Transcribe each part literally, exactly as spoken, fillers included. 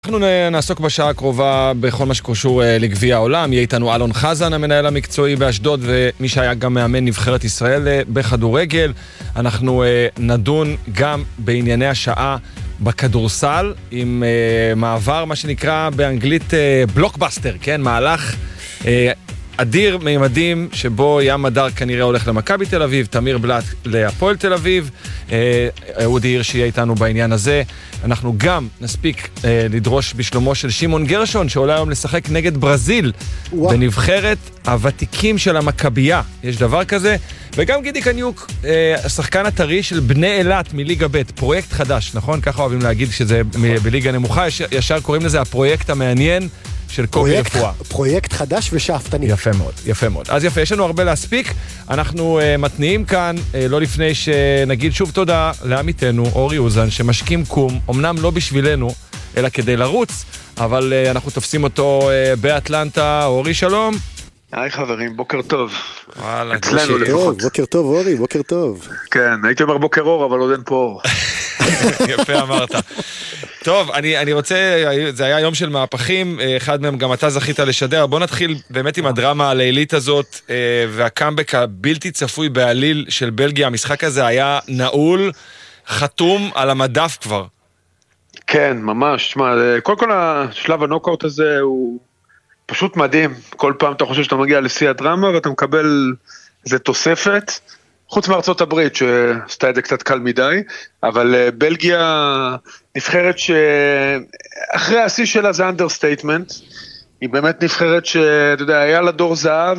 אנחנו נעסוק בשעה הקרובה בכל מה שקשור לגביע העולם. יהיה איתנו אלון חזן, המנהל המקצועי באשדוד, ומי שהיה גם מאמן נבחרת ישראל בכדורגל. אנחנו נדון גם בענייני השעה בכדורסל, עם מעבר, מה שנקרא באנגלית בלוקבאסטר, כן? מהלך אדיר מימדים, שבו ים מדר כנראה הולך למכבי תל אביב, תמיר בלט להפועל תל אביב, אודי הירש יהיה איתנו בעניין הזה. אנחנו גם נספיק אה, לדרוש בשלומו של שמעון גרשון, שעולה היום לשחק נגד ברזיל, וואו. בנבחרת הוותיקים של המכבייה, יש דבר כזה. וגם גידי קניוק, אה, השחקן הטרי של בני אילת מליגה ב', פרויקט חדש, נכון? ככה אוהבים להגיד שזה מ- בליגה נמוכה, יש, ישר קוראים לזה הפרויקט המעניין של קובי רפואה. פרויקט חדש ושאפתני. יפה מאוד, יפה מאוד. אז יפה, יש לנו הרבה להספיק. אנחנו uh, מתניעים כאן, uh, לא לפני שנגיד שוב תודה לעמיתנו, אורי אוזן, שמשכים קום, אמנם לא בשבילנו, אלא כדי לרוץ, אבל uh, אנחנו תופסים אותו uh, באטלנטה. אורי, שלום. היי חברים, בוקר טוב. וואלה, אצלנו לפחות. בוקר טוב, אורי, בוקר טוב. כן, הייתי אומר בוקר אור, אבל עוד אין פה אור. יפה אמרת. טוב, אני, אני רוצה, זה היה יום של מהפכים, אחד מהם גם אתה זכית לשדר. בוא נתחיל באמת עם הדרמה הלילית הזאת, והקאמבק הבלתי צפוי בעליל של בלגיה. המשחק הזה היה נעול, חתום על המדף כבר. כן, ממש. תשמע, כל כל השלב הנוקאוט הזה הוא פשוט מדהים. כל פעם אתה חושב שאתה מגיע לשיא הדרמה, ואתה מקבל איזה תוספת, חוץ מארצות הברית, שעשתה את זה קצת קל מדי, אבל בלגיה נבחרת שאחרי השיא שלה זה אנדרסטייטמנט, היא באמת נבחרת שאתה יודע, היה לה דור זהב,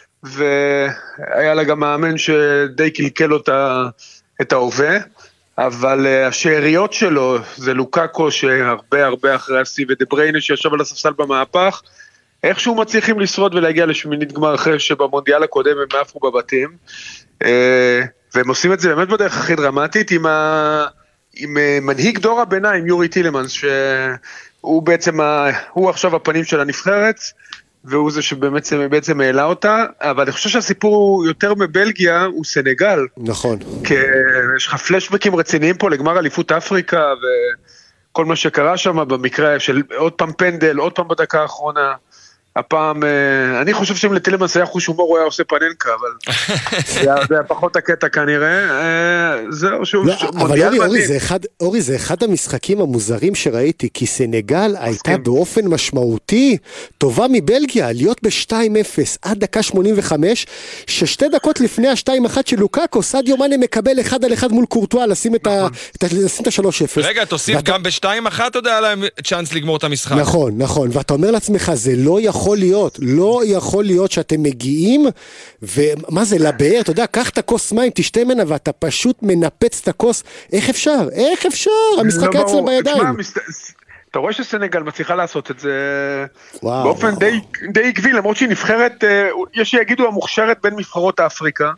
והיה לה גם מאמן שדי קלקל אותה את ההווה, אבל השאריות שלו זה לוקאקו שהרבה הרבה אחרי השיא, ודבריינה שישב על הספסל במהפך, איכשהו מצליחים לשרוד ולהגיע לשמינית גמר אחרי שבמונדיאל הקודם הם עפו בבתים, והם עושים את זה באמת בדרך הכי דרמטית עם, ה... עם מנהיג דור הביניים, יורי טילמנס, שהוא בעצם, ה... הוא עכשיו הפנים של הנבחרת, והוא זה שבעצם בעצם העלה אותה, אבל אני חושב שהסיפור יותר מבלגיה הוא סנגל. נכון. כי יש לך פלשבקים רציניים פה לגמר אליפות אפריקה, וכל מה שקרה שם במקרה של עוד פעם פנדל, עוד פעם בדקה האחרונה, הפעם, אני חושב שאם לטילמנס היה חוש הומור, הוא היה עושה פננקה, אבל זה היה פחות הקטע כנראה, זהו שוב, אבל אורי, אורי, זה אחד, אורי, זה אחד המשחקים המוזרים שראיתי, כי סנגל הייתה באופן משמעותי טובה מבלגיה, להיות ב-שתיים אפס עד דקה שמונים וחמש, ששתי דקות לפני ה-שתיים אחת של לוקאקו, סדיו מאנה מקבל אחד על אחד מול קורטואה, לשים את ה-שלוש אפס. רגע, תוסיף גם ב-שתיים אחת, עוד היה להם צ'אנס לגמור את המשחק. נכון, נכון, ואתה אומר לעצמך, זה לא יכול יכול להיות, לא יכול להיות שאתם מגיעים, ומה זה, לבאר, אתה יודע, קח את הכוס מים, תשתה מנה, ואתה פשוט מנפץ את הכוס, איך אפשר? איך אפשר? המשחק היה אצלם בידיים. אתה רואה שסנגל מצליחה לעשות את זה באופן די עקבי, למרות שהיא נבחרת, יש שיגידו המוכשרת בין נבחרות אפריקה.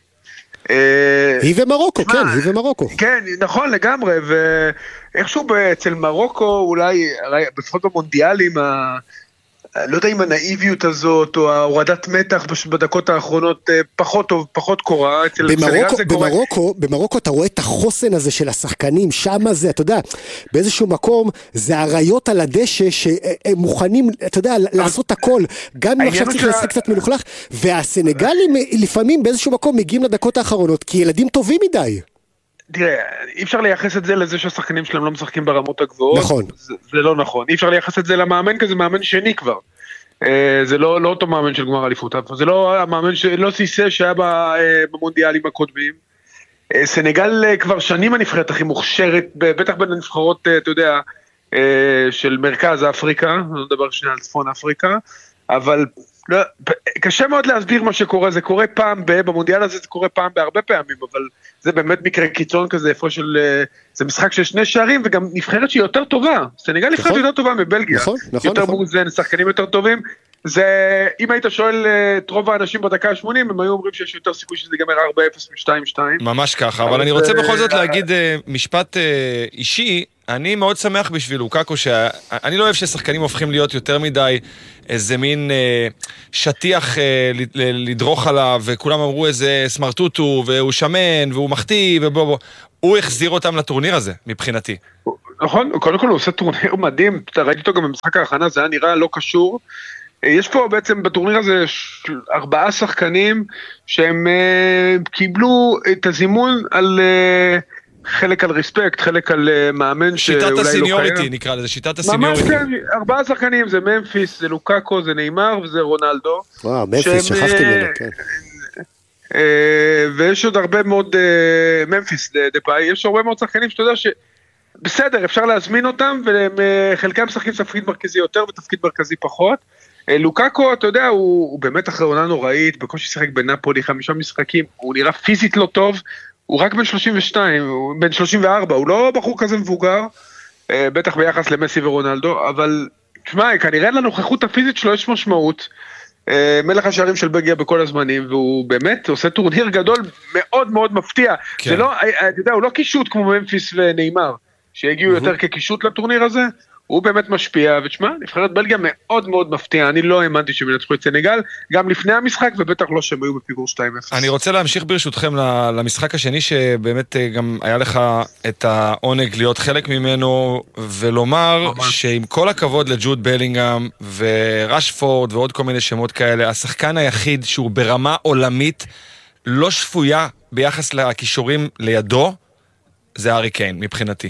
היא ומרוקו, כן, היא ומרוקו. כן, נכון לגמרי, ואיכשהו אצל מרוקו, אולי, לפחות במונדיאלים, לא יודע אם הנאיביות הזאת, או ההורדת מתח בדקות האחרונות, פחות טוב, פחות קורה. במרוקו, במרוקו, במרוקו אתה רואה את החוסן הזה של השחקנים, שם זה, אתה יודע, באיזשהו מקום, זה הריות על הדשא, שהם מוכנים, אתה יודע, לעשות הכל, גם אם עכשיו צריך לשחק קצת מלוכלך, והסנגלים לפעמים באיזשהו מקום מגיעים לדקות האחרונות, כי ילדים טובים מדי. תראה, אי אפשר לייחס את זה לזה שהשחקנים שלהם לא משחקים ברמות הגבוהות. נכון. זה, זה לא נכון. אי אפשר לייחס את זה למאמן, כי זה מאמן שני כבר. זה לא, לא אותו מאמן של גמר אליפות. זה לא המאמן, לא סיסה שהיה במונדיאלים הקודמים. סנגל כבר שנים הנבחרת הכי מוכשרת, בטח בין הנבחרות, אתה יודע, של מרכז אפריקה, לא מדבר שנייה על צפון אפריקה, אבל לא, קשה מאוד להסביר מה שקורה, זה קורה פעם ב, במונדיאל הזה זה קורה פעם בהרבה פעמים, אבל זה באמת מקרה קיצון כזה, איפה של, זה משחק של שני שערים, וגם נבחרת שהיא יותר טובה, סנגל נבחרת יותר טובה מבלגיה, יותר מאוזן, שחקנים יותר טובים, זה, אם היית שואל את רוב האנשים בדקה ה-שמונים, הם היו אומרים שיש יותר סיכוי שזה ייגמר ארבע אפס מ-שתיים שתיים. ממש ככה, אבל אני רוצה בכל זאת להגיד משפט אישי, אני מאוד שמח בשביל לוקאקו, שאני לא אוהב ששחקנים הופכים להיות יותר מדי איזה מין אה, שטיח אה, לדרוך עליו, וכולם אמרו איזה סמרטוטו, והוא שמן, והוא מחטיא, ובוא בוא. הוא החזיר אותם לטורניר הזה, מבחינתי. נכון, קודם כל הוא עושה טורניר מדהים, ראיתי אותו גם במשחק ההכנה, זה היה נראה לא קשור. יש פה בעצם בטורניר הזה ארבעה שחקנים שהם קיבלו את הזימון על חלק על ריספקט, חלק על מאמן שאולי לא קיים. שיטת הסיניוריטי נקרא לזה, שיטת הסיניוריטי. ממש כן, ארבעה שחקנים, זה ממפיס, זה לוקאקו, זה ניימר וזה רונלדו. וואו, ממפיס, שכחתי ממנו, כן. ויש עוד הרבה מאוד, ממפיס דפאי, יש הרבה מאוד שחקנים שאתה יודע ש... בסדר, אפשר להזמין אותם, וחלקם משחקים תפקיד מרכזי יותר ותפקיד מרכזי פחות. לוקאקו, אתה יודע, הוא, הוא באמת אחרי עונה נוראית, בקושי שיחק בנאפולי, חמישה משחקים, הוא נראה פיזית לא טוב, הוא רק בן שלושים ושתיים, הוא בן שלושים וארבע, הוא לא בחור כזה מבוגר, בטח ביחס למסי ורונלדו, אבל תשמע, כנראה לנוכחות הפיזית שלו יש משמעות, מלך השערים של בלגיה בכל הזמנים, והוא באמת עושה טורניר גדול מאוד מאוד מפתיע, כן. זה לא, אתה יודע, הוא לא קישוט כמו ממפיס וניימר, שהגיעו mm-hmm. יותר כקישוט לטורניר הזה, הוא באמת משפיע, ותשמע, נבחרת בלגיה מאוד מאוד מפתיע, אני לא האמנתי שהם ינצחו את סנגל, גם לפני המשחק, ובטח לא שהם היו בפיגור שתיים אפס. אני רוצה להמשיך ברשותכם למשחק השני, שבאמת גם היה לך את העונג להיות חלק ממנו, ולומר שעם כל הכבוד לג'וד בלינגהאם, ורשפורד, ועוד כל מיני שמות כאלה, השחקן היחיד שהוא ברמה עולמית, לא שפויה ביחס לכישורים לידו, זה הארי קיין, מבחינתי.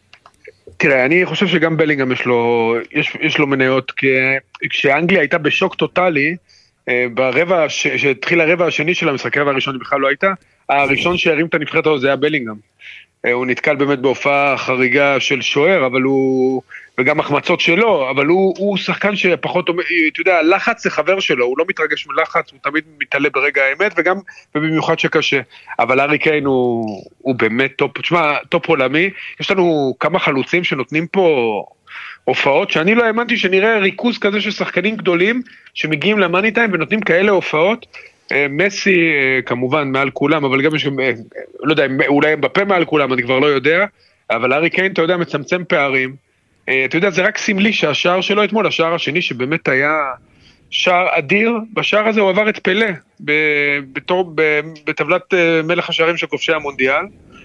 תראה, אני חושב שגם בלינגהאם יש לו, יש, יש לו מניות, כי כשאנגליה הייתה בשוק טוטלי, ברבע, שהתחיל הרבע השני של המשחק, הרבע הראשון בכלל לא הייתה, הראשון שהרים את הנבחרת הזו זה היה בלינגהאם. הוא נתקל באמת בהופעה חריגה של שוער, אבל הוא, וגם החמצות שלו, אבל הוא, הוא שחקן שפחות, אתה יודע, לחץ זה חבר שלו, הוא לא מתרגש מלחץ, הוא תמיד מתעלה ברגע האמת, וגם, ובמיוחד שקשה. אבל הארי קיין הוא, הוא באמת טופ, תשמע, טופ עולמי, יש לנו כמה חלוצים שנותנים פה הופעות, שאני לא האמנתי שנראה ריכוז כזה של שחקנים גדולים, שמגיעים למאני טיים ונותנים כאלה הופעות, מסי כמובן מעל כולם, אבל גם יש, לא יודע, אולי בפה מעל כולם, אני כבר לא יודע, אבל הארי קיין, אתה יודע, מצמצם פערים, אתה יודע, זה רק סמלי שהשער שלו אתמול, השער השני שבאמת היה שער אדיר, בשער הזה הוא עבר את פלה, בתור, בטבלת מלך השערים של כובשי המונדיאל,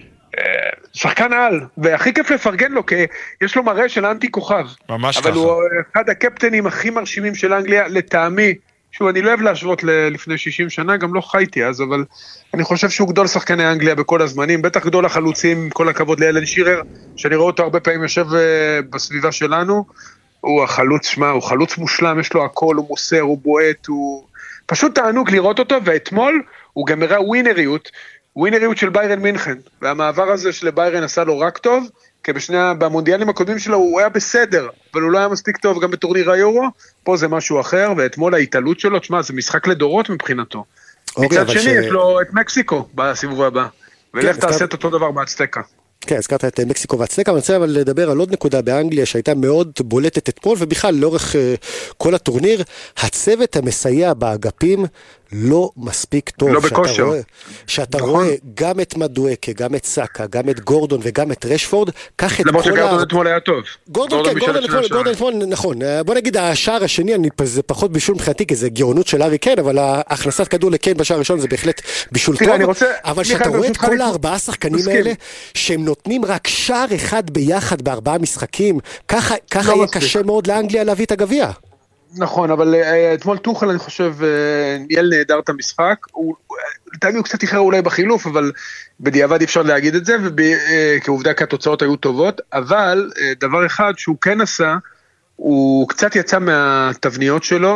שחקן על, והכי כיף לפרגן לו, כי יש לו מראה של אנטי כוכב, ממש אבל ככה. הוא אחד הקפטנים הכי מרשימים של אנגליה, לטעמי, שוב, אני לא אוהב להשוות לפני שישים שנה, גם לא חייתי אז, אבל אני חושב שהוא גדול שחקני אנגליה בכל הזמנים, בטח גדול החלוצים, כל הכבוד לאלן שירר, שאני רואה אותו הרבה פעמים יושב בסביבה שלנו, הוא החלוץ, שמה, הוא חלוץ מושלם, יש לו הכל, הוא מוסר, הוא בועט, הוא פשוט תענוג לראות אותו, ואתמול הוא גם הראה ווינריות, ווינריות של ביירן מינכן, והמעבר הזה של ביירן עשה לו רק טוב, כי בשני, במונדיאלים הקודמים שלו הוא היה בסדר, אבל הוא לא היה מספיק טוב גם בטורניר היורו, פה זה משהו אחר, ואתמול ההתעלות שלו, תשמע, זה משחק לדורות מבחינתו. מצד שני, ש... יש לו את מקסיקו בסיבוב הבא, ולך כן, תעשה את אותו דבר בהצטקה. כן, הזכרת את מקסיקו והצטקה, אני רוצה אבל לדבר על עוד נקודה באנגליה שהייתה מאוד בולטת אתמול, ובכלל לאורך uh, כל הטורניר, הצוות המסייע באגפים לא מספיק טוב. לא בכושר. רואה, שאתה רואה גם את מדואקה, גם את סאקה, גם את גורדון וגם את רשפורד, קח את כל ה... למרות שגורדון אתמול היה טוב. גורדון, כן, גורדון אתמול, גורדון אתמול, נכון. בוא נגיד, השער השני, זה פחות בישול מבחינתי, כי זה גאונות של הארי קיין, אבל הכנסת כדור לקיין בשער הראשון זה בהחלט בישול טוב. אבל שאתה רואה את כל הארבעה שחקנים האלה, שהם נותנים רק שער אחד ביחד בארבעה משחקים, ככה יהיה קשה מאוד לאנגליה להביא את הגביע. נכון, אבל אתמול טוחל אני חושב ניהל נהדר את המשחק, הוא הוא קצת איחר אולי בחילוף, אבל בדיעבד אפשר להגיד את זה, וכעובדה כי התוצאות היו טובות, אבל דבר אחד שהוא כן עשה, הוא קצת יצא מהתבניות שלו,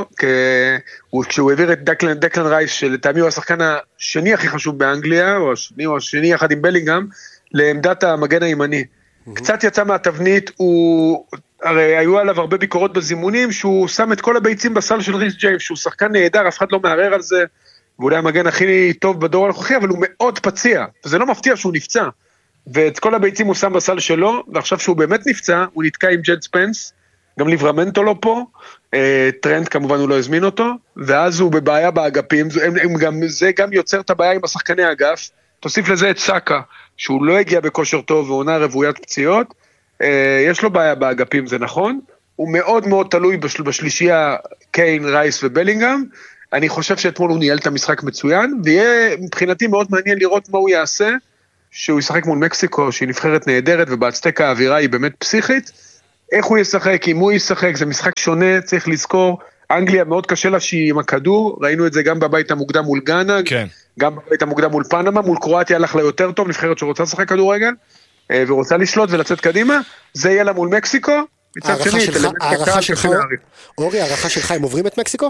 כשהוא העביר את דקלן, דקלן רייס, שלטעמי הוא השחקן השני הכי חשוב באנגליה, או השני, או השני יחד עם בלינגהאם, לעמדת המגן הימני. קצת יצא מהתבנית, הוא... הרי היו עליו הרבה ביקורות בזימונים, שהוא שם את כל הביצים בסל של ריס ג'יימס, שהוא שחקן נהדר, אף אחד לא מערער על זה, ואולי המגן הכי טוב בדור הנוכחי, אבל הוא מאוד פציע, וזה לא מפתיע שהוא נפצע, ואת כל הביצים הוא שם בסל שלו, ועכשיו שהוא באמת נפצע, הוא נתקע עם ג'ד ספנס, גם ליברמנטו לא פה, טרנד כמובן הוא לא הזמין אותו, ואז הוא בבעיה באגפים, הם, הם גם, זה גם יוצר את הבעיה עם השחקני האגף, תוסיף לזה את סאקה, שהוא לא הגיע בכושר טוב, ועונה רוויית פציעות, יש לו בעיה באגפים, זה נכון, הוא מאוד מאוד תלוי בשל, בשלישייה קיין, רייס ובלינגהאם, אני חושב שאתמול הוא ניהל את המשחק מצוין, ויהיה מבחינתי מאוד מעניין לראות מה הוא יעשה, שהוא ישחק מול מקסיקו, שהיא נבחרת נהדרת, ובאצטקה האווירה היא באמת פסיכית. איך הוא ישחק, אם הוא ישחק, זה משחק שונה, צריך לזכור. אנגליה מאוד קשה לה שהיא עם הכדור, ראינו את זה גם בבית המוקדם מול גאנה, כן. גם בבית המוקדם מול פנמה, מול קרואטיה הלך לה יותר טוב, נבחרת שרוצה לשחק כדורגל, ורוצה לשלוט ולצאת קדימה, זה יהיה לה מול מקסיקו, מצד שני, הערכה שלך, אורי, הערכה שלך, הם עוברים את מקסיקו?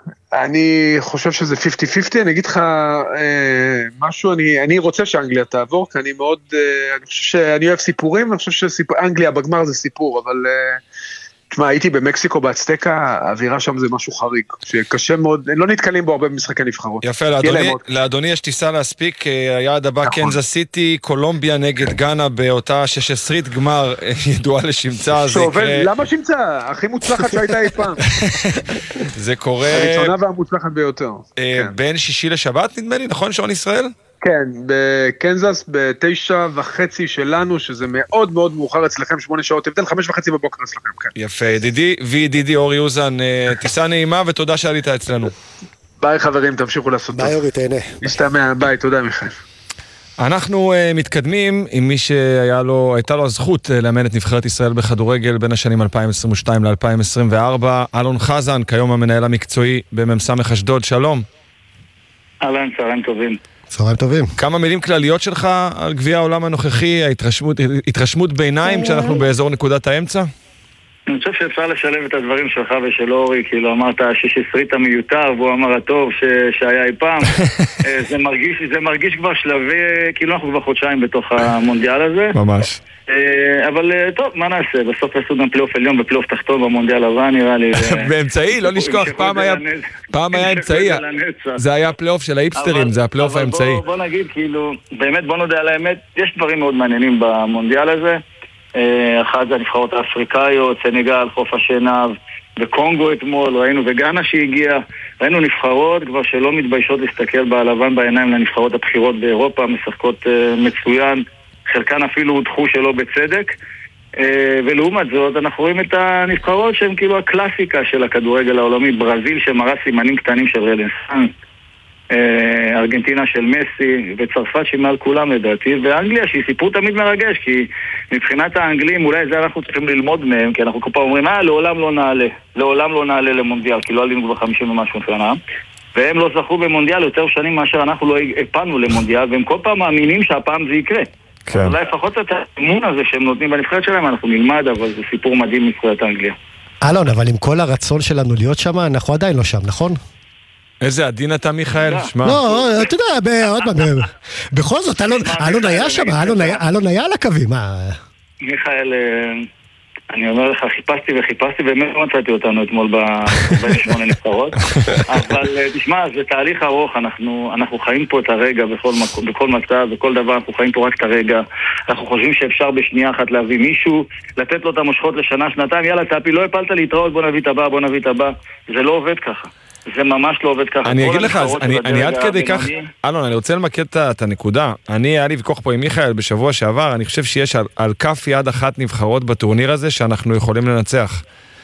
אני חושב שזה חמישים חמישים, אני אגיד לך אה, משהו, אני, אני רוצה שאנגליה תעבור, כי אני מאוד, אה, אני חושב שאני אוהב סיפורים, אני חושב שאנגליה בגמר זה סיפור, אבל אה, תשמע, הייתי במקסיקו באצטקה, האווירה שם זה משהו חריג, שקשה מאוד, לא נתקלים בו הרבה במשחקי נבחרות. יפה, לאדוני, לאדוני יש טיסה להספיק, היעד הבא נכון. קנזס סיטי, קולומביה נגד גאנה, באותה שש עשרית גמר ידועה לשמצה. שעובד, יקרה... למה שמצה? הכי מוצלחת שהייתה אי פעם. זה קורה... הראשונה והמוצלחת ביותר. אה, כן. בין שישי לשבת נדמה לי, נכון שעון ישראל? כן, בקנזס בתשע וחצי שלנו, שזה מאוד מאוד מאוחר אצלכם, שמונה שעות, הבדל חמש וחצי בבוקר אצלכם, כן. יפה, ידידי וידידי אורי אוזן, טיסה נעימה ותודה שעלית אצלנו. ביי חברים, תמשיכו לעשות טוב. ביי אורי, תהנה. משתמע, ביי, תודה מיכאל. אנחנו uh, מתקדמים עם מי שהייתה לו, לו הזכות לאמן את נבחרת ישראל בכדורגל בין השנים אלפיים עשרים ושתיים ל-אלפיים עשרים וארבע, אלון חזן, כיום המנהל המקצועי בממסע אשדוד, שלום. אהלן, צהריים טובים. צהריים טובים. כמה מילים כלליות שלך על גביע העולם הנוכחי, ההתרשמות, התרשמות ביניים כשאנחנו באזור נקודת האמצע? אני חושב שאפשר לשלב את הדברים שלך ושל אורי, כאילו אמרת שש עשרית המיותר, והוא אמר הטוב ש... שהיה אי פעם. זה מרגיש, זה מרגיש כבר שלבי, כאילו אנחנו כבר חודשיים בתוך המונדיאל הזה. ממש. אבל טוב, מה נעשה? בסוף עשו גם פלייאוף עליון ופלייאוף תחתון במונדיאל הבא, נראה לי. באמצעי, לא לשכוח, פעם היה פעם היה אמצעי, זה היה פלייאוף של האיפסטרים, זה הפלייאוף האמצעי. בוא נגיד, כאילו, באמת בוא נודע על האמת, יש דברים מאוד מעניינים במונדיאל הזה. אחד זה הנבחרות האפריקאיות, סנגל, חוף השנהב וקונגו אתמול, ראינו וגאנה שהגיע, ראינו נבחרות כבר שלא מתביישות להסתכל בלבן בעיניים לנבחרות הבחירות באירופה, משחקות מצוין, חלקן אפילו הודחו שלא בצדק, ולעומת זאת אנחנו רואים את הנבחרות שהן כאילו הקלאסיקה של הכדורגל העולמי, ברזיל שמראה סימנים קטנים של רנסאנס, ארגנטינה של מסי וצרפת שמעל כולם לדעתי, ואנגליה שהיא סיפור תמיד מרגש, כי מבחינת האנגלים אולי זה אנחנו צריכים ללמוד מהם, כי אנחנו כל פעם אומרים אה לעולם לא נעלה, לעולם לא נעלה למונדיאל, כי לא עלינו כבר חמישים ומשהו שנה, והם לא זכו במונדיאל יותר שנים מאשר אנחנו לא הפנו למונדיאל, והם כל פעם מאמינים שהפעם זה יקרה. כן. אולי לפחות את האמון הזה שהם נותנים בנבחרת שלהם אנחנו נלמד, אבל זה סיפור מדהים מבחינת האנגליה. אלון, אבל עם כל הרצון שלנו להיות שם, אנחנו עדיין לא שם, נכון? איזה עדין אתה מיכאל? לא, אתה יודע, עוד פעם, בכל זאת, אלון היה שם, אלון היה על הקווים. מיכאל, אני אומר לך, חיפשתי וחיפשתי, באמת לא מצאתי אותנו אתמול בין שמונה נבחרות, אבל תשמע, זה תהליך ארוך, אנחנו חיים פה את הרגע בכל מצב, בכל דבר, אנחנו חיים פה רק את הרגע, אנחנו חושבים שאפשר בשנייה אחת להביא מישהו, לתת לו את המושכות לשנה, שנתיים, יאללה צפי, לא הפלת להתראות, בוא נביא את הבא, בוא נביא את הבא, זה לא עובד ככה. זה ממש לא עובד ככה. אני אגיד לך, אני עד כדי כך, אלון, אני רוצה למקד את הנקודה. אני, היה לי ויכוח פה עם מיכאל בשבוע שעבר, אני חושב שיש על כף יד אחת נבחרות בטורניר הזה שאנחנו יכולים לנצח.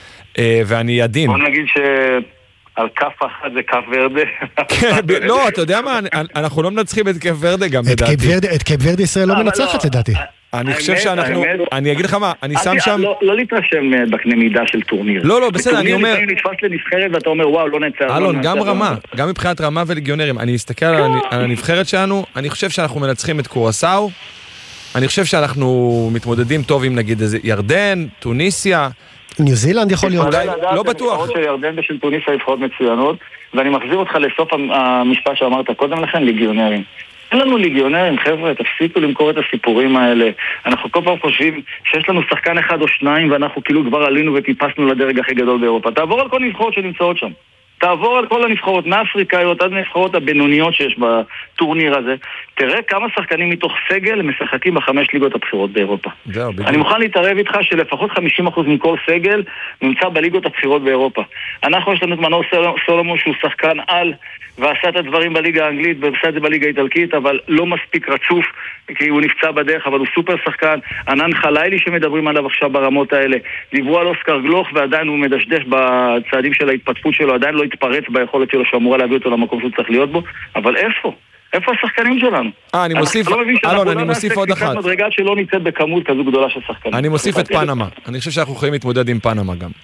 ואני עדין. בוא נגיד שעל כף אחת זה כף ורדה. לא, אתה יודע מה, אנחנו לא מנצחים את כף ורדה גם לדעתי. את כף ורדה ישראל לא מנצחת לדעתי. אני חושב שאנחנו, אני אגיד לך מה, אני שם שם... לא להתרשם בקנה מידה של טורניר. לא, לא, בסדר, אני אומר... בטורניר נתפס לנבחרת ואתה אומר, וואו, לא נצא... אלון, גם רמה, גם מבחינת רמה וליגיונרים. אני אסתכל על הנבחרת שלנו, אני חושב שאנחנו מנצחים את קורסאו, אני חושב שאנחנו מתמודדים טוב עם נגיד איזה ירדן, טוניסיה... ניו זילנד יכול להיות... לא בטוח. הנבחרות של ירדן ושל טוניסיה נבחרות מצוינות, ואני מחזיר אותך לסוף המשפט שאמרת קודם לכן, ליגיונרים. אין לנו ליגיונרים, חבר'ה, תפסיקו למכור את הסיפורים האלה. אנחנו כל פעם חושבים שיש לנו שחקן אחד או שניים, ואנחנו כאילו כבר עלינו וטיפסנו לדרג הכי גדול באירופה. תעבור על כל נבחרות שנמצאות שם. תעבור על כל הנבחרות, מאפריקאיות עד הנבחרות הבינוניות שיש בטורניר הזה. תראה כמה שחקנים מתוך סגל משחקים בחמש ליגות הבחירות באירופה. אני מוכן להתערב איתך שלפחות חמישים אחוז מכל סגל נמצא בליגות הבחירות באירופה. אנחנו יש לנו את מנור סולומון שהוא שחקן על ועשה את הדברים בליגה האנגלית ועשה את זה בליגה האיטלקית, אבל לא מספיק רצוף כי הוא נפצע בדרך, אבל הוא סופר שחקן. ענן חלילי שמדברים עליו עכשיו ברמות האלה, דיברו על אוסקר גלוך ועדיין הוא מדשדש בצעדים של ההתפתחות שלו, עדיין לא התפרץ ביכולת שלו שאמורה להביא אותו למקום שהוא צריך להיות בו, אבל איפה? איפה השחקנים שלנו? אה, אני מוסיף, אלון, אני מוסיף עוד אחת. אנחנו לא נעשה קפיצת מדרגה שלא נמצאת בכמות כזו גדולה של שחקנים. אני מוסיף את פנמה. אני חושב שאנחנו יכולים להתמודד עם פנמה גם.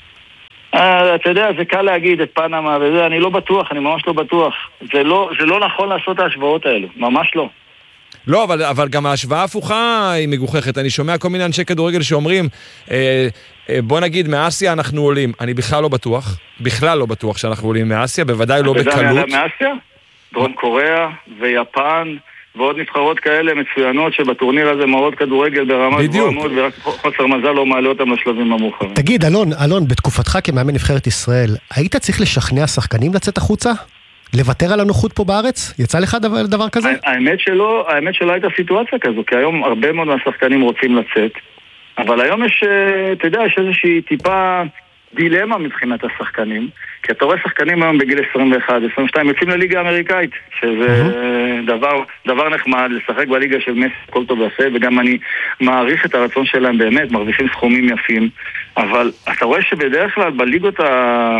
אתה יודע, זה קל להגיד את פנמה וזה, אני לא בטוח, אני ממש לא בטוח. זה לא, זה לא נכון לעשות את ההשוואות האלו, ממש לא. לא, אבל, אבל גם ההשוואה ההפוכה היא מגוחכת. אני שומע כל מיני אנשי כדורגל שאומרים, אה, אה, בוא נגיד, מאסיה אנחנו עולים. אני בכלל לא בטוח, בכלל לא בטוח שאנחנו עולים מאסיה, בוודאי לא בקלות. אתה יודע מאסיה? דרום קוריאה ויפן ועוד נבחרות כאלה מצוינות שבטורניר הזה מראות כדורגל ברמה גבוהה מאוד, ורק חוסר מזל לא מעלה אותם לשלבים המאוחרים. תגיד, אלון, אלון, בתקופתך כמאמן נבחרת ישראל, היית צריך לשכנע שחקנים לצאת החוצה? לוותר על הנוחות פה בארץ? יצא לך דבר, דבר כזה? האמת שלא, האמת שלא הייתה סיטואציה כזו, כי היום הרבה מאוד מהשחקנים רוצים לצאת, אבל היום יש, אתה יודע, יש איזושהי טיפה דילמה מבחינת השחקנים, כי אתה רואה שחקנים היום בגיל עשרים ואחת עשרים ושתיים יוצאים לליגה האמריקאית, שזה דבר, דבר נחמד, לשחק בליגה של מסי, כל טוב ועשה, וגם אני מעריך את הרצון שלהם באמת, מרוויחים סכומים יפים, אבל אתה רואה שבדרך כלל בליגות, ה...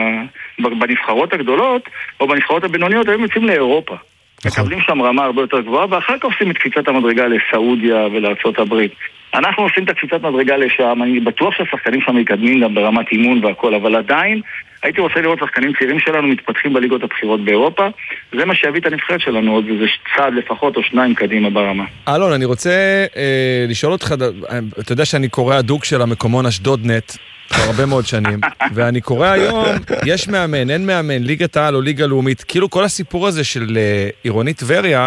בנבחרות הגדולות, או בנבחרות הבינוניות, הם יוצאים לאירופה. מקבלים שם רמה הרבה יותר גבוהה, ואחר כך עושים את קפיצת המדרגה לסעודיה ולארצות הברית. אנחנו עושים את הקפיצת מדרגה לשם, אני בטוח שהשחקנים שם יקדמים גם ברמת אימון והכל, אבל עדיין הייתי רוצה לראות שחקנים צעירים שלנו מתפתחים בליגות הבחירות באירופה, זה מה שיביא את הנבחרת שלנו, עוד איזה צעד לפחות או שניים קדימה ברמה. אלון, אני רוצה אה, לשאול אותך, אתה יודע שאני קורא הדוק של המקומון אשדוד נט, כבר הרבה מאוד שנים, ואני קורא היום, יש מאמן, אין מאמן, ליגת העל או ליגה לאומית, כאילו כל הסיפור הזה של עירונית טבריה,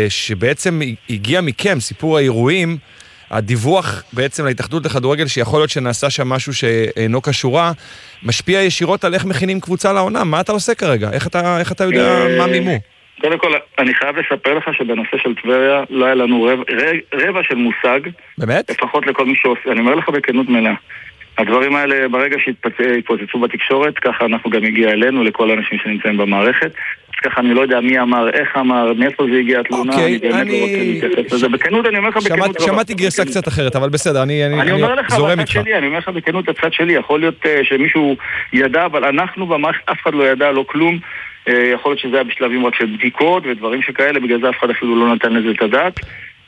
שבעצם הגיע מכם, סיפור האירועים, הדיווח בעצם להתאחדות לכדורגל, שיכול להיות שנעשה שם משהו שאינו קשורה, משפיע ישירות על איך מכינים קבוצה לעונה. מה אתה עושה כרגע? איך אתה, איך אתה יודע מה מימו? קודם כל, אני חייב לספר לך שבנושא של טבריה לא היה לנו רבע, רבע של מושג. באמת? לפחות לכל מי שעושה. אני אומר לך בכנות מלאה. הדברים האלה, ברגע שהתפוצצו בתקשורת, ככה אנחנו גם הגיע אלינו, לכל האנשים שנמצאים במערכת. אז ככה אני לא יודע מי אמר, איך אמר, מאיפה זה הגיע התלונה, אני באמת לא רוצה להתייחס לזה. בכנות, אני אומר לך בכנות... שמעתי גרסה קצת אחרת, אבל בסדר, אני זורם איתך. אני אומר לך בכנות הצד שלי, יכול להיות שמישהו ידע, אבל אנחנו במערכת, אף אחד לא ידע, לא כלום. יכול להיות שזה היה בשלבים רק של בדיקות ודברים שכאלה, בגלל זה אף אחד אפילו לא נתן לזה את הדעת.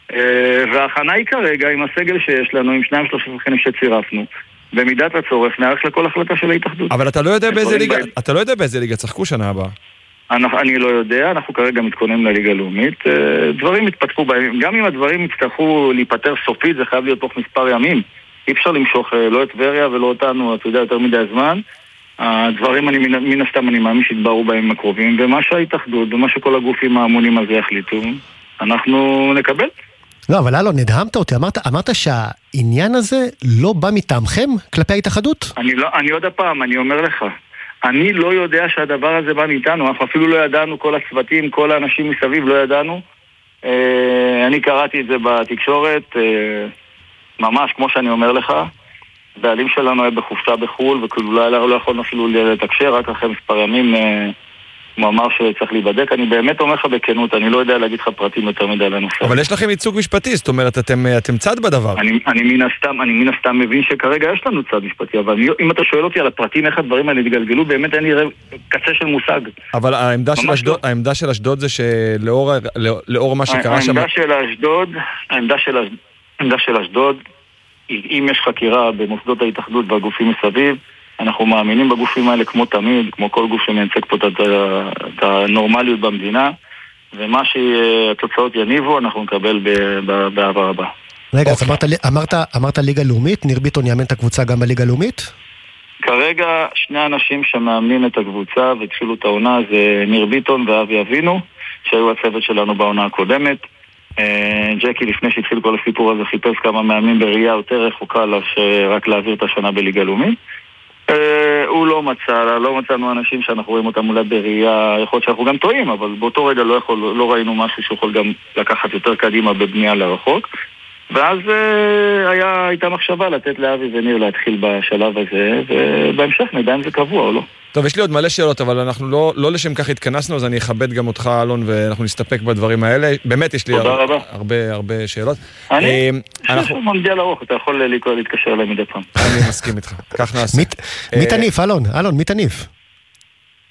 וההכנה היא כרגע עם הסגל שיש לנו, עם שניים שלושה שחקנים שצירפנו. במידת הצורך נערך לכל החלטה של ההתאחדות. אבל אתה לא יודע באיזה ליגה, אתה לא יודע באיזה ליגה צחקו שנה הבאה. אני לא יודע, אנחנו כרגע מתכוננים לליגה לאומית. דברים התפתחו בהם, גם אם הדברים יצטרכו להיפטר סופית, זה חייב להיות תוך מספר ימים. אי אפשר למשוך לא את טבריה ולא אותנו, אתה יודע, יותר מדי הזמן. הדברים, אני, מן הסתם, אני מאמין שהתברו בהם הקרובים, ומה שההתאחדות, ומה שכל הגופים האמונים הזה יחליטו, אנחנו נקבל. לא, אבל אלון, נדהמת אותי, אמרת, אמרת שהעניין הזה לא בא מטעמכם כלפי ההתאחדות? אני לא, אני עוד הפעם, אני אומר לך, אני לא יודע שהדבר הזה בא מאיתנו, אנחנו אפילו לא ידענו, כל הצוותים, כל האנשים מסביב לא ידענו. אה, אני קראתי את זה בתקשורת, אה, ממש כמו שאני אומר לך, בעלים שלנו היה בחופשה בחול, וכאילו לא, לא יכולנו אפילו לתקשר, רק אחרי מספר ימים... אה, הוא אמר שצריך להיבדק, אני באמת אומר לך בכנות, אני לא יודע להגיד לך פרטים יותר מדי על הנושא. אבל יש לכם ייצוג משפטי, זאת אומרת, אתם, אתם צד בדבר. אני, אני מן הסתם, אני מן הסתם מבין שכרגע יש לנו צד משפטי, אבל אם אתה שואל אותי על הפרטים, איך הדברים האלה התגלגלו, באמת אין לי קצה של מושג. אבל העמדה של אשדוד, לא. העמדה של אשדוד זה שלאור לאור מה שקרה העמדה שם... העמדה של אשדוד, העמדה של אשדוד, העמדה של אשדוד, אם יש חקירה במוסדות ההתאחדות והגופים מסביב, אנחנו מאמינים בגופים האלה כמו תמיד, כמו כל גוף שמייצג פה את הנורמליות במדינה, ומה שהתוצאות יניבו, אנחנו נקבל בעבר הבא. רגע, אז אמרת, אמרת, אמרת ליגה לאומית, ניר ביטון יאמן את הקבוצה גם בליגה לאומית? כרגע שני אנשים שמאמנים את הקבוצה והתחילו את העונה, זה ניר ביטון ואבי אבינו, שהיו הצוות שלנו בעונה הקודמת. ג'קי לפני שהתחיל כל הסיפור הזה חיפש כמה מאמנים בראייה יותר רחוקה רק להעביר את השנה בליגה לאומית. הוא לא מצא, לא מצאנו אנשים שאנחנו רואים אותם אולי בראייה, יכול להיות שאנחנו גם טועים, אבל באותו רגע לא, יכול, לא ראינו משהו שיכול גם לקחת יותר קדימה בבנייה לרחוק, ואז היה, הייתה מחשבה לתת לאבי וניר להתחיל בשלב הזה, ובהמשך נדע אם זה קבוע או לא. טוב, יש לי עוד מלא שאלות, אבל אנחנו לא, לא לשם כך התכנסנו, אז אני אכבד גם אותך, אלון, ואנחנו נסתפק בדברים האלה. באמת יש לי הרבה, הרבה, הרבה שאלות. אני חושב שהוא מונדיאל ארוך, אתה יכול להתקשר אליי מדי פעם. אני מסכים איתך, כך נעשה. מי תניף, אלון? אלון, מי תניף?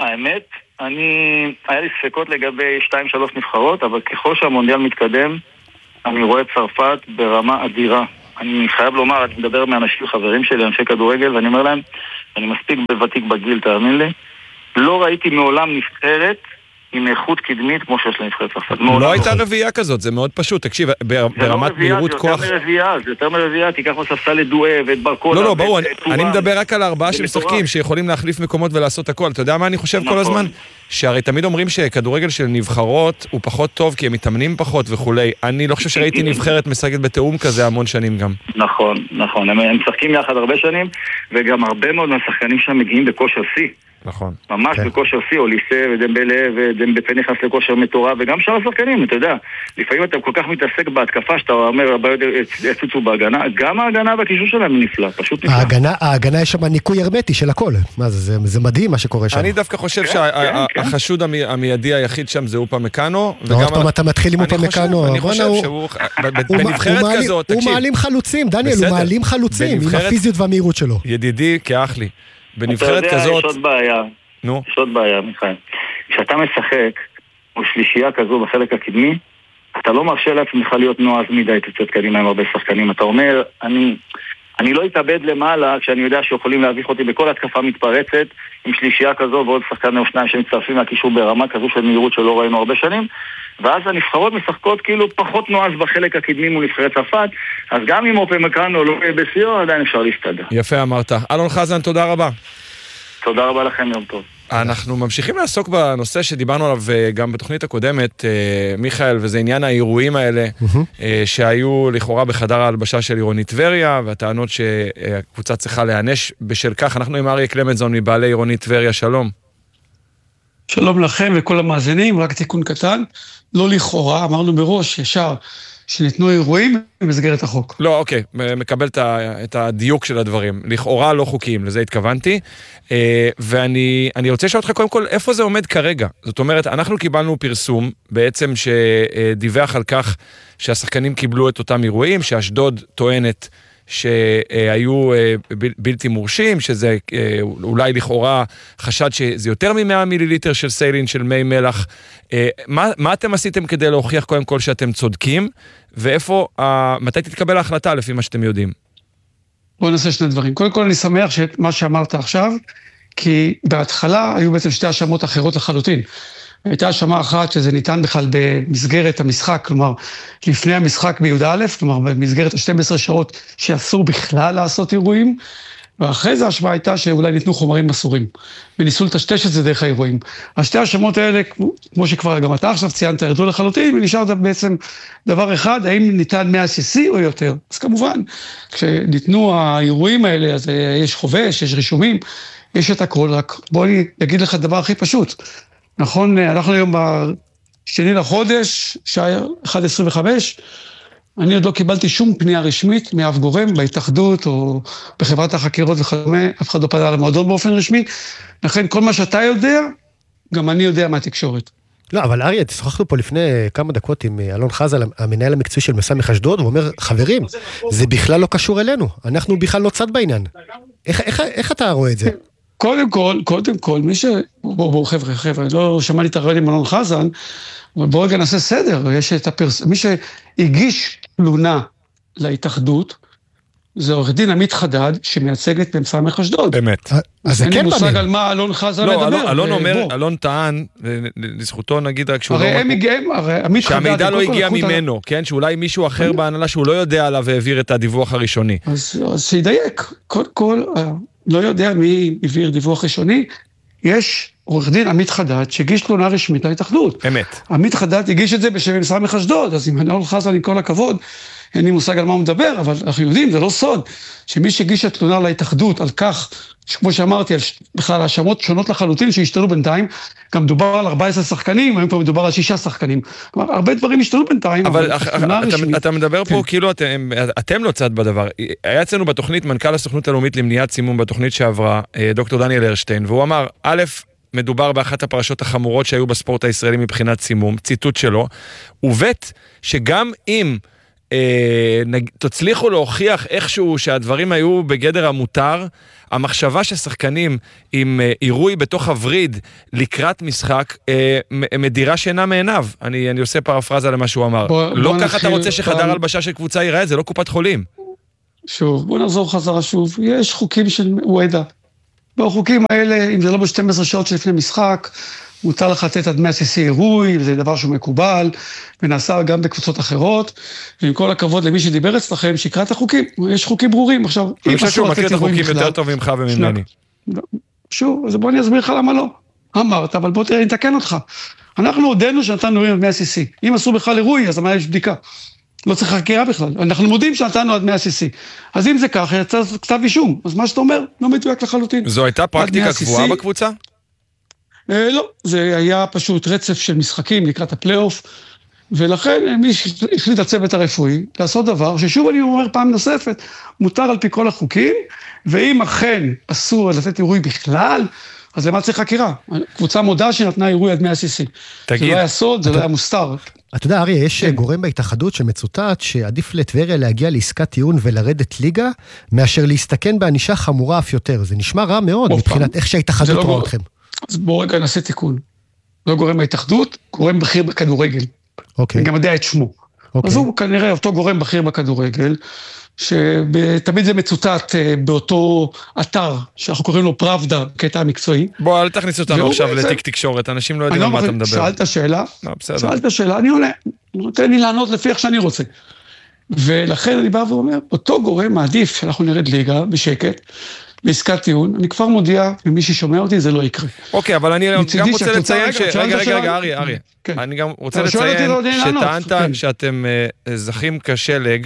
האמת, אני, היה לי ספקות לגבי שתיים שלוש נבחרות, אבל ככל שהמונדיאל מתקדם, אני רואה את צרפת ברמה אדירה. אני חייב לומר, אני מדבר מאנשים חברים שלי, אנשי כדורגל, ואני אומר להם, אני מספיק בוותיק בגיל, תאמין לי, לא ראיתי מעולם נבחרת עם איכות קדמית כמו שיש לנבחרת צרפת. לא הייתה רביעייה כזאת, זה מאוד פשוט. תקשיב, ברמת מהירות כוח... זה יותר מרביעייה, זה יותר מרביעייה, תיקח בספסל את דואה ואת ברקולה. לא, לא, ברור, אני מדבר רק על ארבעה שמשחקים, שיכולים להחליף מקומות ולעשות הכל. אתה יודע מה אני חושב כל הזמן? שהרי תמיד אומרים שכדורגל של נבחרות הוא פחות טוב, כי הם מתאמנים פחות וכולי. אני לא חושב שראיתי נבחרת משחקת בתאום כזה המון שנים גם. נכון, נכון. הם משחקים יחד הרבה שנים, וגם הרבה מאוד מהשחקנים שם מגיעים בכושר שיא. נכון. ממש בכושר שיא, אוליסה ודמבלה ודמבפה נכנס לכושר מטורף, וגם שאר השחקנים, אתה יודע, לפעמים אתה כל כך מתעסק בהתקפה שאתה אומר, הבעיות יצוצו בהגנה, גם ההגנה והקישור שלהם נפלא, פשוט נפלא. ההגנה, ההגנה יש שם ניקוי הרמטי של הכל, מה זה, זה מדהים מה שקורה שם. אני דווקא חושב שהחשוד המיידי היחיד שם זה אופה מקאנו, עוד פעם אתה מתחיל עם אופה מקאנו, אני חושב שהוא, בנבחרת כזאת, תקשיב. הוא מעלים חלוצים, דניאל, הוא מעלים חלוצים, עם הפיזיות והמהירות שלו. ידידי, כאח לי. בנבחרת כזאת... אתה יודע, יש עוד בעיה. נו. יש עוד בעיה, מיכאל. כשאתה משחק, או שלישייה כזו בחלק הקדמי, אתה לא מרשה לעצמך להיות נועז מדי תצאת קדימה עם הרבה שחקנים. אתה אומר, אני, אני לא אתאבד למעלה כשאני יודע שיכולים להביך אותי בכל התקפה מתפרצת, עם שלישייה כזו ועוד שחקן או שניים שמצטרפים מהקישור ברמה כזו של מהירות שלא ראינו הרבה שנים, ואז הנבחרות משחקות כאילו פחות נועז בחלק הקדמי מול נבחרת צרפת, אז גם אם אופה מקאנו לא יהיה בסיור, עדיין אפשר להסתדר. יפה אמרת. אלון חזן, תודה רבה. תודה רבה לכם, יום טוב. אנחנו ממשיכים לעסוק בנושא שדיברנו עליו גם בתוכנית הקודמת, מיכאל, וזה עניין האירועים האלה, שהיו לכאורה בחדר ההלבשה של עירונית טבריה, והטענות שהקבוצה צריכה להיענש בשל כך. אנחנו עם אריה קלמנזון מבעלי עירונית טבריה, שלום. שלום לכם וכל המאזינים, רק תיקון קטן, לא לכאורה, אמרנו בראש ישר, שניתנו אירועים במסגרת החוק. לא, אוקיי, מקבל את הדיוק של הדברים. לכאורה לא חוקיים, לזה התכוונתי. ואני אני רוצה לשאול אותך קודם כל, איפה זה עומד כרגע? זאת אומרת, אנחנו קיבלנו פרסום, בעצם שדיווח על כך שהשחקנים קיבלו את אותם אירועים, שאשדוד טוענת שהיו בלתי מורשים, שזה אולי לכאורה חשד שזה יותר מ-מאה מיליליטר של סיילין, של מי מלח. מה, מה אתם עשיתם כדי להוכיח קודם כל שאתם צודקים, ואיפה, מתי תתקבל ההחלטה לפי מה שאתם יודעים? בואו נעשה שני דברים. קודם כל אני שמח שמה שאמרת עכשיו, כי בהתחלה היו בעצם שתי האשמות אחרות לחלוטין. הייתה האשמה אחת שזה ניתן בכלל במסגרת המשחק, כלומר, לפני המשחק בי"א, כלומר, במסגרת ה-שתים עשרה שעות שאסור בכלל לעשות אירועים, ואחרי זה ההשוואה הייתה שאולי ניתנו חומרים אסורים, וניסו לטשטש את זה דרך האירועים. השתי האשמות האלה, כמו שכבר גם אתה עכשיו ציינת, ירדו לחלוטין, ונשאר בעצם דבר אחד, האם ניתן מאה סי סי או יותר? אז כמובן, כשניתנו האירועים האלה, אז יש חובש, יש רישומים, יש את הכל, רק בוא אני אגיד לך דבר הכי פשוט. נכון, אנחנו היום בשני לחודש, שעה אחת עשרים וחמש, אני עוד לא קיבלתי שום פנייה רשמית מאף גורם, בהתאחדות או בחברת החקירות וכדומה, אף אחד לא פנה למועדון באופן רשמי, לכן כל מה שאתה יודע, גם אני יודע מהתקשורת. לא, אבל אריה, שוחחנו פה לפני כמה דקות עם אלון חזן, המנהל המקצועי של מסע אשדוד, הוא אומר, חברים, זה בכלל לא קשור אלינו, אנחנו בכלל לא צד בעניין. איך, איך, איך אתה רואה את זה? קודם כל, קודם כל, מי ש... בואו, בואו, חבר'ה, חבר'ה, לא שמעתי את הרעיון עם אלון חזן, אבל בואו רגע נעשה סדר, יש את הפרס... מי שהגיש תלונה להתאחדות, זה עורך דין עמית חדד, שמייצגת במסע אשדוד. אמת. אז זה כן אין לי מושג על מה אלון חזן מדבר. לא, אלון אומר, אלון טען, לזכותו נגיד רק שהוא לא... הרי הם הגיעים, הרי עמית חדד... שהמידע לא הגיע ממנו, כן? שאולי מישהו אחר בהנהלה שהוא לא יודע עליו והעביר את הדיווח הראשוני. אז שידייק, קודם כל, לא יודע מי העביר דיווח ראשוני, יש עורך דין עמית חדד שהגיש תלונה רשמית להתאחדות. אמת. עמית חדד הגיש את זה בשם מסע אשדוד, אז אם אלון חזן עם כל הכבוד, אין לי מושג על מה הוא מדבר, אבל אנחנו יודעים, זה לא סוד, שמי שהגיש את תלונה להתאחדות על כך, כמו שאמרתי, על בכלל האשמות שונות לחלוטין שהשתנו בינתיים, גם מדובר על ארבעה עשר שחקנים, היום פה מדובר על שישה שחקנים. כלומר, הרבה דברים השתנו בינתיים, אבל אתה מדבר פה כאילו אתם לא צד בדבר. היה אצלנו בתוכנית, מנכ"ל הסוכנות הלאומית למניעת סימום בתוכנית שעברה, דוקטור דניאל הרשטיין, והוא אמר, א', מדובר באחת הפרשות החמורות שהיו בספורט הישראלי מבחינת סימום, ציטוט שלו, וב' שגם אם תצליחו להוכיח איכשהו שהדברים היו בגדר המותר, המחשבה ששחקנים עם עירוי בתוך הווריד לקראת משחק, מדירה שינה מעיניו. אני, אני עושה פרפרזה למה שהוא אמר. בוא, לא בוא ככה אתה רוצה שחדר פעם... הלבשה של קבוצה ייראה, זה לא קופת חולים. שוב, בוא נחזור חזרה שוב. יש חוקים של וועדה. בחוקים האלה, אם זה לא ב-שתים עשרה שעות שלפני משחק, מותר לך לתת עד מאה סי עירוי, וזה דבר שהוא מקובל, ונעשה גם בקבוצות אחרות, ועם כל הכבוד למי שדיבר אצלכם, שיקרא את החוקים, יש חוקים ברורים. עכשיו, אני חושב שהוא מכיר את החוקים יותר טוב ממך וממני. שוב, אז בוא אני אסביר לך למה לא. אמרת, אבל בוא תראה, אני אתקן אותך. אנחנו הודענו שנתנו עירוי עד מאה סי. אם עשו בכלל עירוי, אז מה יש בדיקה? לא צריך חקירה בכלל. אנחנו מודים שנתנו עד מאה סי. אז אם זה ככה, יצא כתב אישום. אז מה שאתה אומר, לא מדויק לחלוטין. זו הייתה פרקטיקה קבועה בקבוצה? לא, זה היה פשוט רצף של משחקים לקראת הפלייאוף, ולכן מי החליט הצוות הרפואי לעשות דבר, ששוב אני אומר פעם נוספת, מותר על פי כל החוקים, ואם אכן אסור לתת עירוי בכלל, אז למה צריך חקירה? קבוצה מודה שנתנה עירוי עד מאה סי. זה לא היה סוד, זה לא היה מוסתר. אתה יודע, אריה, יש גורם בהתאחדות שמצוטט שעדיף לטבריה להגיע לעסקת טיעון ולרדת ליגה, מאשר להסתכן בענישה חמורה אף יותר. זה נשמע רע מאוד מבחינת איך שההתאחדות רואה אתכם. אז בואו רגע נעשה תיקון. לא גורם בהתאחדות, גורם בכיר בכדורגל. אוקיי. אני גם יודע את שמו. אוקיי. אז הוא כנראה אותו גורם בכיר בכדורגל, שתמיד זה מצוטט באותו אתר, שאנחנו קוראים לו פראבדה, קטע המקצועי. בוא, אל תכניס אותנו עכשיו לתיק תקשורת, אנשים לא יודעים על מה אתה מדבר. שאלת שאלה, שאלת שאלה, אני עונה, נותן לי לענות לפי איך שאני רוצה. ולכן אני בא ואומר, אותו גורם מעדיף שאנחנו נרד ליגה בשקט, בעסקת טיעון, אני כבר מודיע, ומי ששומע אותי, זה לא יקרה. אוקיי, אבל אני גם רוצה לציין ש... רגע, רגע, רגע, אריה, אריה. אני גם רוצה לציין שטענת שאתם זכים כשלג,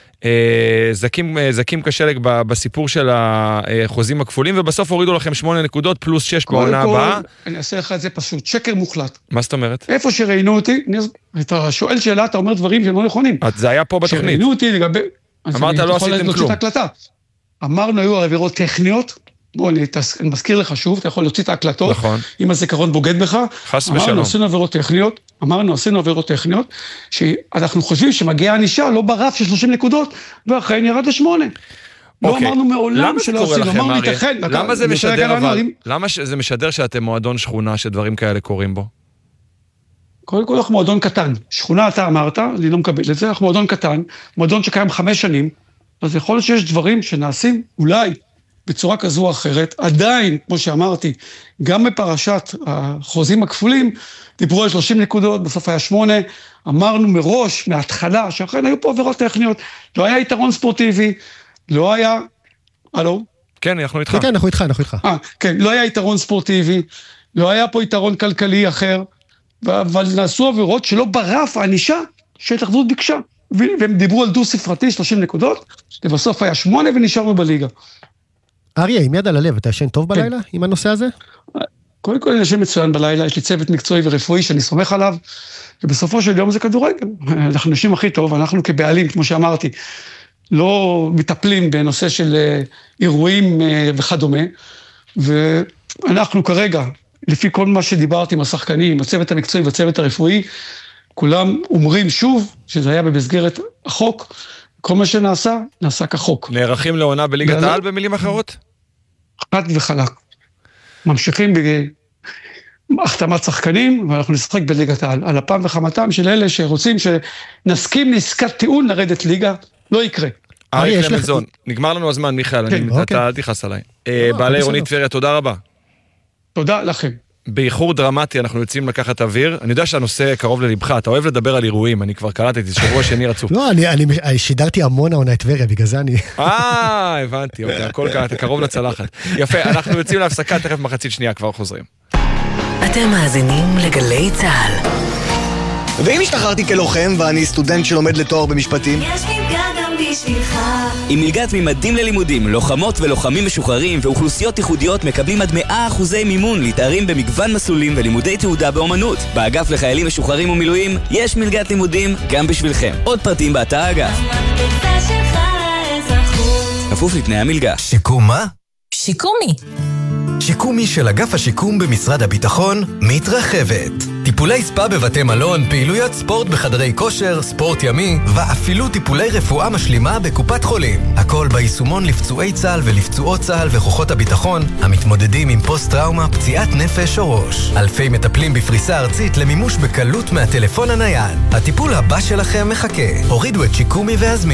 זקים, זקים כשלג בסיפור של החוזים הכפולים, ובסוף הורידו לכם שמונה נקודות פלוס שש בעונה הבאה. אני אעשה לך את זה פשוט, שקר מוחלט. מה זאת אומרת? איפה שראינו אותי, אתה שואל שאלה, אתה אומר דברים שהם לא נכונים. זה היה פה בתוכנית. שראינו אותי לגבי... אמרת לא עשיתם כלום. אמרנו, היו עבירות טכניות, בוא, אני, אני מזכיר לך שוב, אתה יכול להוציא את ההקלטות, נכון. אם הזיכרון בוגד בך, חס ושלום. אמרנו, עשינו עבירות טכניות, אמרנו, עשינו עבירות טכניות, שאנחנו חושבים שמגיעה ענישה, לא ברף של שלושים נקודות, ואחרי ירד לשמונה. לא אמרנו מעולם שלא עשינו, אמרנו להתאחד. למה זה משדר אבל? למה זה משדר שאתם מועדון שכונה שדברים כאלה קורים בו? קודם כל אנחנו מועדון קטן, שכונה אתה אמרת, אני לא מקבל את זה, אנחנו מועדון קטן, מועדון שקיים חמש שנים, אז יכול להיות שיש דברים שנעשים אולי בצורה כזו או אחרת, עדיין, כמו שאמרתי, גם בפרשת החוזים הכפולים, דיברו על שלושים נקודות, בסוף היה שמונה, אמרנו מראש, מההתחלה, שאכן היו פה עבירות טכניות, לא היה יתרון ספורטיבי, לא היה, הלו? כן, אנחנו איתך. כן, אנחנו איתך, אנחנו איתך. אה, כן, לא היה יתרון ספורטיבי, לא היה פה יתרון כלכלי אחר, אבל נעשו עבירות שלא ברף הענישה שההתאחדות ביקשה. והם דיברו על דו ספרתי, שלושים נקודות, ובסוף היה שמונה ונשארנו בליגה. אריה, עם יד על הלב, אתה ישן טוב בלילה עם הנושא הזה? קודם כל אני ישן מצוין בלילה, יש לי צוות מקצועי ורפואי שאני סומך עליו, ובסופו של יום זה כדורגל. אנחנו ישנים הכי טוב, אנחנו כבעלים, כמו שאמרתי, לא מטפלים בנושא של אירועים וכדומה, ואנחנו כרגע, לפי כל מה שדיברתי עם השחקנים, הצוות המקצועי והצוות הרפואי, כולם אומרים שוב שזה היה במסגרת החוק, כל מה שנעשה, נעשה כחוק. נערכים לעונה בליגת העל במילים אחרות? חד וחלק. ממשיכים בהחתמת שחקנים, ואנחנו נשחק בליגת העל. על הפעם וחמתם של אלה שרוצים שנסכים לעסקת טיעון לרדת ליגה, לא יקרה. אריה קלמנזון, נגמר לנו הזמן, מיכאל, אתה אל תכעס עליי. בעלי עירונית טבריה, תודה רבה. תודה לכם. באיחור דרמטי אנחנו יוצאים לקחת אוויר. אני יודע שהנושא קרוב ללבך, אתה אוהב לדבר על אירועים, אני כבר קלטתי, שבוע שני רצוף. לא, אני שידרתי המון העונה את טבריה, בגלל זה אני... אה, הבנתי, אוקיי, הכל קלטתי, קרוב לצלחת. יפה, אנחנו יוצאים להפסקה, תכף מחצית שנייה, כבר חוזרים. אתם מאזינים לגלי צהל. ואם השתחררתי כלוחם ואני סטודנט שלומד לתואר במשפטים? יש מלגה גם בשבילך. עם מלגת ממדים ללימודים, לוחמות ולוחמים משוחררים ואוכלוסיות ייחודיות מקבלים עד מאה אחוזי מימון להתארים במגוון מסלולים ולימודי תעודה באומנות. באגף לחיילים משוחררים ומילואים יש מלגת לימודים גם בשבילכם. עוד פרטים באתר האגף. כפוף לתנאי המלגה. שיקום מה? שיקומי. שיקומי של אגף השיקום במשרד הביטחון מתרחבת. טיפול טיפולי ספה בבתי מלון, פעילויות ספורט בחדרי כושר, ספורט ימי, ואפילו טיפולי רפואה משלימה בקופת חולים. הכל ביישומון לפצועי צה"ל ולפצועות צה"ל וכוחות הביטחון, המתמודדים עם פוסט-טראומה, פציעת נפש או ראש. אלפי מטפלים בפריסה ארצית למימוש בקלות מהטלפון הנייד. הטיפול הבא שלכם מחכה. הורידו את שיקומי והזמין.